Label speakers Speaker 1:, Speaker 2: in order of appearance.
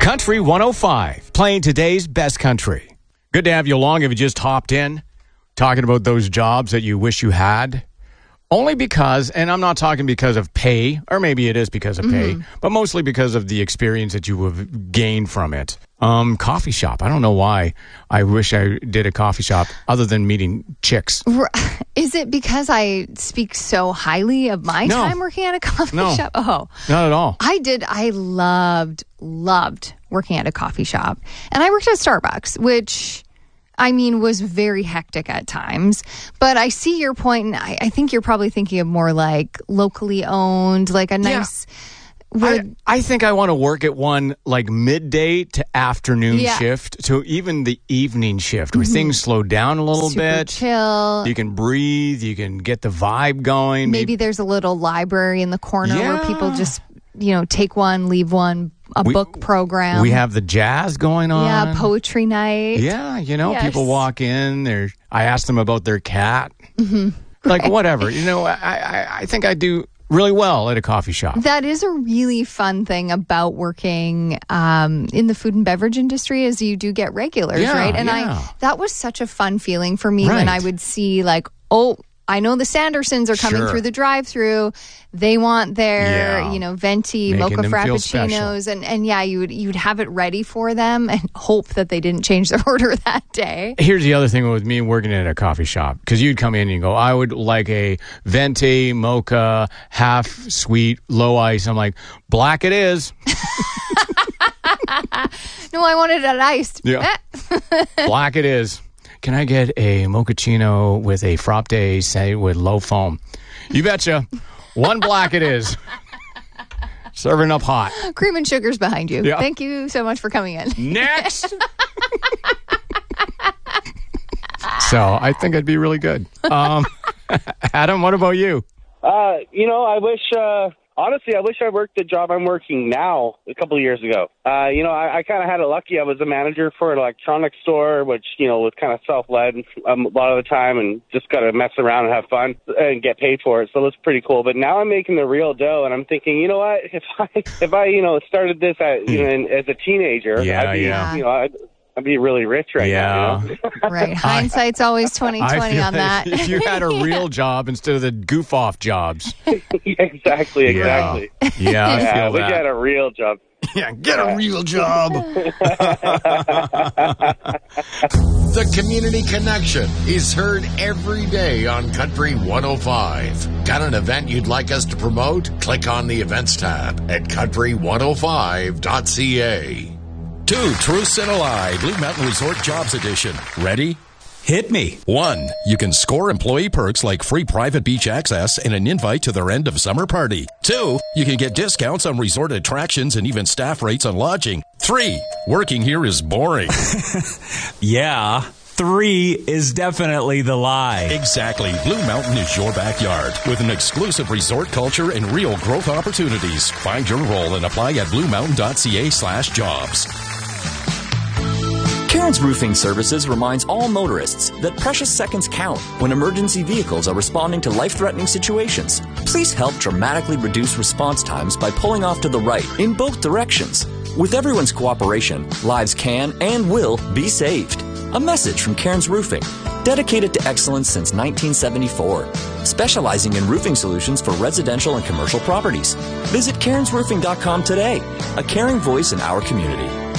Speaker 1: Country 105, playing today's best country. Good to have you along if you just hopped in, talking about those jobs that you wish you had. Only because, and I'm not talking because of pay, or maybe it is because of pay, but mostly because of the experience that you have gained from it. Coffee shop. I don't know why I wish I did a coffee shop other than meeting chicks.
Speaker 2: Is it because I speak so highly of my time working at a coffee shop? Oh,
Speaker 1: not at all.
Speaker 2: I loved working at a coffee shop. And I worked at Starbucks, which, I mean, was very hectic at times. But I see your point, and I think you're probably thinking of more like locally owned, like a nice...
Speaker 1: I think I want to work at one like midday to afternoon shift to even the evening shift where things slow down a little bit.
Speaker 2: Chill.
Speaker 1: You can breathe. You can get the vibe going.
Speaker 2: Maybe there's a little library in the corner where people just, take one, leave one, book program.
Speaker 1: We have the jazz going on.
Speaker 2: Yeah, poetry night.
Speaker 1: Yeah, people walk in. I ask them about their cat. Like whatever. I think I do really well at a coffee shop.
Speaker 2: That is a really fun thing about working in the food and beverage industry is you do get regulars, right? And that was such a fun feeling for me when I would see like, I know the Sandersons are coming through the drive-through. They want their, venti, mocha frappuccinos. And you'd have it ready for them and hope that they didn't change their order that day.
Speaker 1: Here's the other thing with me working at a coffee shop. Because you'd come in and you go, I would like a venti, mocha, half sweet, low ice. I'm like, black it is.
Speaker 2: No, I wanted it iced.
Speaker 1: Yeah. Black it is. Can I get a mochaccino with a frappe, say, with low foam? You betcha. One black it is. Serving up hot.
Speaker 2: Cream and sugar's behind you.
Speaker 1: Yeah.
Speaker 2: Thank you so much for coming in.
Speaker 1: Next. So I think I'd be really good. Adam, what about you?
Speaker 3: I wish... Honestly, I wish I worked the job I'm working now a couple of years ago. I kind of had it lucky. I was a manager for an electronics store, which, was kind of self-led a lot of the time and just got to mess around and have fun and get paid for it. So it was pretty cool. But now I'm making the real dough, and I'm thinking, you know what? If I started this as a teenager, I'd be really rich now.
Speaker 2: Right. Hindsight's always 20/20 on that.
Speaker 1: If you had a real job instead of the goof-off jobs.
Speaker 3: Exactly.
Speaker 1: Yeah, I feel that.
Speaker 3: We got a real job.
Speaker 1: Yeah, get a real job.
Speaker 4: The Community Connection is heard every day on Country 105. Got an event you'd like us to promote? Click on the Events tab at country105.ca.
Speaker 5: 2 Truths and a Lie, Blue Mountain Resort Jobs Edition. Ready?
Speaker 6: Hit me.
Speaker 5: 1. You can score employee perks like free private beach access and an invite to their end of summer party. 2. You can get discounts on resort attractions and even staff rates on lodging. 3. Working here is boring.
Speaker 6: Yeah. 3 is definitely the lie.
Speaker 5: Exactly. Blue Mountain is your backyard with an exclusive resort culture and real growth opportunities. Find your role and apply at bluemountain.ca/jobs.
Speaker 7: Cairns Roofing Services reminds all motorists that precious seconds count when emergency vehicles are responding to life-threatening situations. Please help dramatically reduce response times by pulling off to the right in both directions. With everyone's cooperation, lives can and will be saved. A message from Cairns Roofing, dedicated to excellence since 1974, specializing in roofing solutions for residential and commercial properties. Visit cairnsroofing.com today, a caring voice in our community.